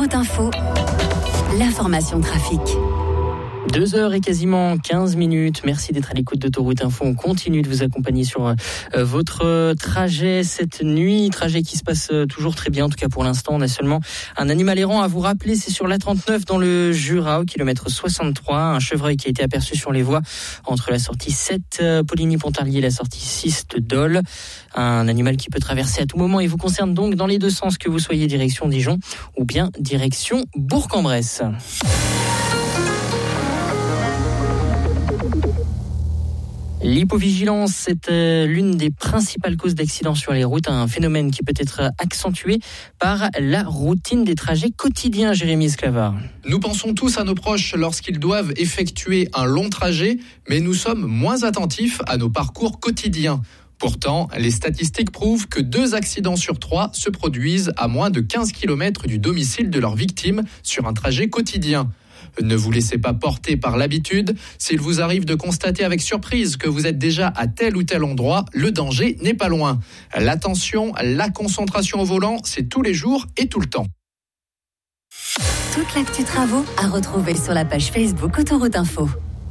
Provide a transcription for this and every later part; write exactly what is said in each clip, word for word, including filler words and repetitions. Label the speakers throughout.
Speaker 1: Autoroute Info, l'information trafic.
Speaker 2: Deux heures et quasiment quinze minutes. Merci d'être à l'écoute d'Autoroute Info. On continue de vous accompagner sur euh, votre trajet cette nuit. Trajet qui se passe euh, toujours très bien. En tout cas, pour l'instant, on a seulement un animal errant à vous rappeler. C'est sur l'A trente-neuf dans le Jura, au kilomètre soixante-trois. Un chevreuil qui a été aperçu sur les voies entre la sortie sept euh, Poligny-Pontarlier et la sortie six de Dole. Un animal qui peut traverser à tout moment et vous concerne donc dans les deux sens, que vous soyez direction Dijon ou bien direction Bourg-en-Bresse. L'hypovigilance, c'est l'une des principales causes d'accidents sur les routes, un phénomène qui peut être accentué par la routine des trajets quotidiens, Jérémy Esclavard.
Speaker 3: Nous pensons tous à nos proches lorsqu'ils doivent effectuer un long trajet, mais nous sommes moins attentifs à nos parcours quotidiens. Pourtant, les statistiques prouvent que deux accidents sur trois se produisent à moins de quinze kilomètres du domicile de leur victime sur un trajet quotidien. Ne vous laissez pas porter par l'habitude. S'il vous arrive de constater avec surprise que vous êtes déjà à tel ou tel endroit, le danger n'est pas loin. L'attention, la concentration au volant, c'est tous les jours et tout le temps.
Speaker 1: Toute l'actu travaux à retrouver sur la page Facebook Autoroute Info.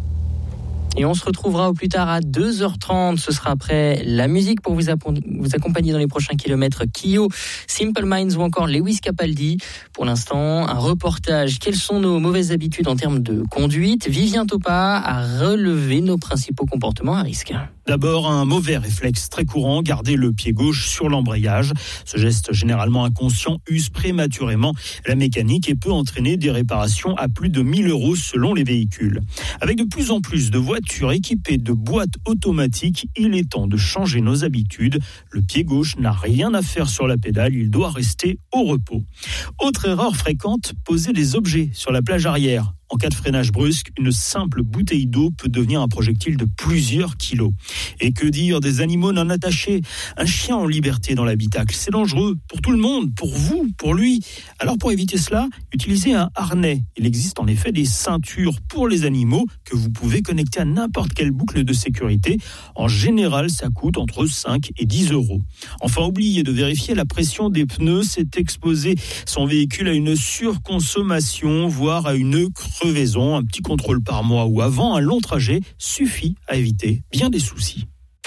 Speaker 2: Et on se retrouvera au plus tard à deux heures trente. Ce sera après la musique pour vous, app- vous accompagner dans les prochains kilomètres. Kyo, Simple Minds ou encore Lewis Capaldi. Pour l'instant, un reportage. Quelles sont nos mauvaises habitudes en termes de conduite ? Vivien Topa a relevé nos principaux comportements à risque.
Speaker 4: D'abord, un mauvais réflexe très courant, garder le pied gauche sur l'embrayage. Ce geste généralement inconscient use prématurément la mécanique et peut entraîner des réparations à plus de mille euros selon les véhicules. Avec de plus en plus de voitures équipées de boîtes automatiques, il est temps de changer nos habitudes. Le pied gauche n'a rien à faire sur la pédale, il doit rester au repos. Autre erreur fréquente, poser des objets sur la plage arrière. En cas de freinage brusque, une simple bouteille d'eau peut devenir un projectile de plusieurs kilos. Et que dire des animaux non attachés ? Un chien en liberté dans l'habitacle, c'est dangereux pour tout le monde, pour vous, pour lui. Alors pour éviter cela, utilisez un harnais. Il existe en effet des ceintures pour les animaux que vous pouvez connecter à n'importe quelle boucle de sécurité. En général, ça coûte entre cinq et dix euros. Enfin, oubliez de vérifier la pression des pneus. C'est exposer son véhicule à une surconsommation, voire à une crevaison. Un petit contrôle par mois ou avant un long trajet suffit à éviter bien des soucis.